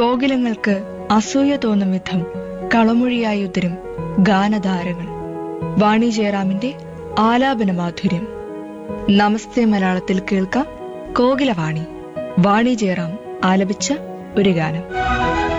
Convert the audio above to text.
കോകിലങ്ങൾക്ക് അസൂയ തോന്നും വിധം കളമൊഴിയായി ഉതിരും ഗാനധാരകൾ. വാണി ജയറാമിന്റെ ആലാപന മാധുര്യം. നമസ്തേ മലയാളത്തിൽ കേൾക്കാം കോകിലവാണി. വാണി ജയറാം ആലപിച്ച ഒരു ഗാനം.